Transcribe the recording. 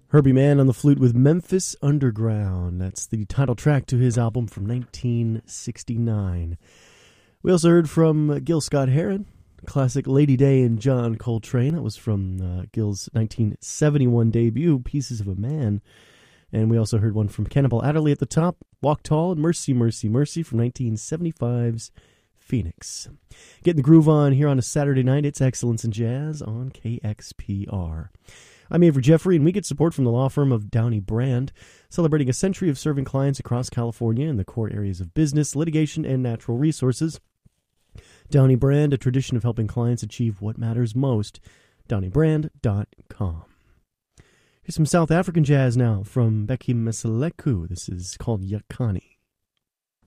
Herbie Mann on the flute with Memphis Underground. That's the title track to his album from 1969. We also heard from Gil Scott-Heron, classic Lady Day and John Coltrane. That was from Gil's 1971 debut, Pieces of a Man. And we also heard one from Cannibal Adderley at the top, Walk Tall and Mercy, Mercy, Mercy from 1975's Phoenix. Getting the groove on here on a Saturday night. It's Excellence in Jazz on KXPR. I'm Avery Jeffrey, and we get support from the law firm of Downey Brand, celebrating a century of serving clients across California in the core areas of business, litigation, and natural resources. Downey Brand, a tradition of helping clients achieve what matters most. DowneyBrand.com. Here's some South African jazz now from Bheki Mseleku. This is called Yakani.